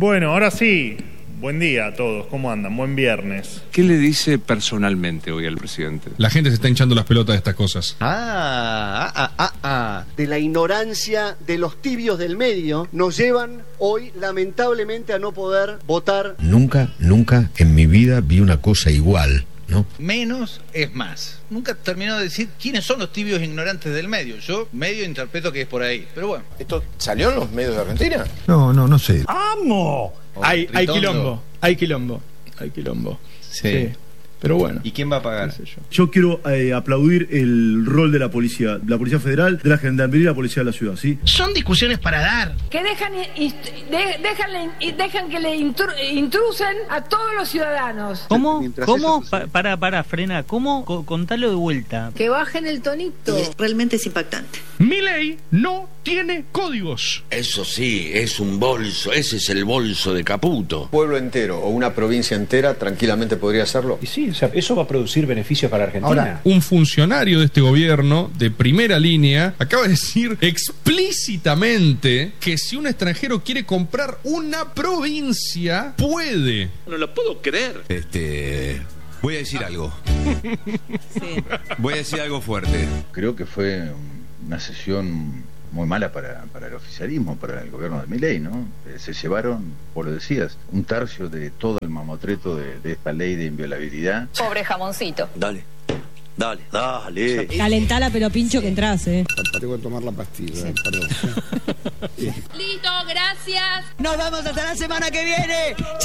Bueno, ahora sí. Buen día a todos, ¿cómo andan? Buen viernes. ¿Qué le dice personalmente hoy al presidente? La gente se está hinchando las pelotas de estas cosas. De la ignorancia de los tibios del medio nos llevan hoy lamentablemente a no poder votar. Nunca en mi vida vi una cosa igual, ¿no? Menos es más. Nunca terminó de decir quiénes son los tibios ignorantes del medio. Yo medio interpreto que es por ahí, pero bueno. ¿Esto salió en los medios de Argentina? No sé. ¡Amo! Hay quilombo. Sí. Pero bueno. ¿Y quién va a pagar? Yo quiero aplaudir el rol de la policía federal, de la gendarmería y la policía de la ciudad, ¿sí? Son discusiones para dar. Que dejan que le intrusen a todos los ciudadanos. ¿Cómo? Frena. ¿Cómo? Contalo de vuelta. Que bajen el tonito. Realmente es impactante. Mi ley no tiene códigos. Eso sí, es un bolso. Ese es el bolso de Caputo. Un pueblo entero o una provincia entera tranquilamente podría hacerlo. Y sí, o sea, eso va a producir beneficios para Argentina. Ahora, un funcionario de este gobierno de primera línea acaba de decir explícitamente que si un extranjero quiere comprar una provincia, puede. No lo puedo creer. Voy a decir algo. Voy a decir algo fuerte. Creo que fue una sesión muy mala para el oficialismo, para el gobierno de Milei, ¿no? Se llevaron, vos lo decías, un tercio de todo el mamotreto de esta ley de inviolabilidad. Pobre jamoncito. Dale. Calentala, pero pincho que entras, Tengo que tomar la pastilla, perdón. Listo, gracias. Nos vemos hasta la semana que viene.